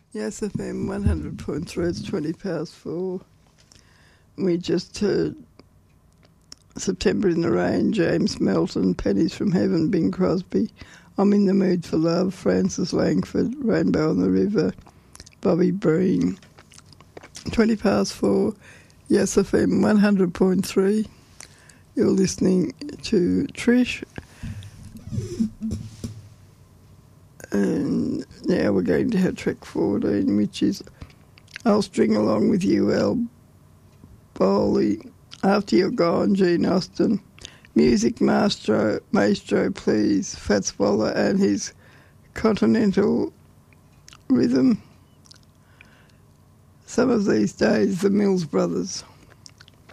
Yes, FM 100.3, it's 20 past 4. We just heard September in the Rain, James Melton, Pennies from Heaven, Bing Crosby, I'm in the Mood for Love, Francis Langford, Rainbow on the River, Bobby Breen. 20 past 4, Yes FM 100.3. You're listening to Trish. And now we're going to have track 14, which is I'll String Along With You, Al Bowley, After You're Gone, Gene Austin, Music Maestro, please, Fats Waller and his continental rhythm. Some of These Days, the Mills Brothers.